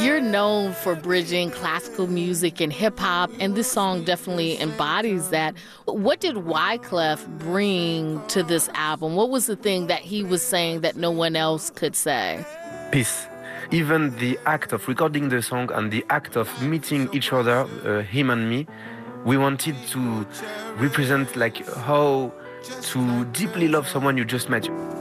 You're known for bridging classical music and hip hop, and this song definitely embodies that. What did Wyclef bring to this album? What was the thing that he was saying that no one else could say? Peace. Even the act of recording the song and the act of meeting each other, him and me, we wanted to represent like how to deeply love someone you just met.